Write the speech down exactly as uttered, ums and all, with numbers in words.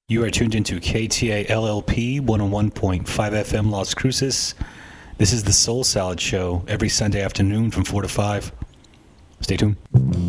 You are tuned into K T A L L P one oh one point five F M Las Cruces. This is the Soul Salad Show every Sunday afternoon from four to five. Stay tuned.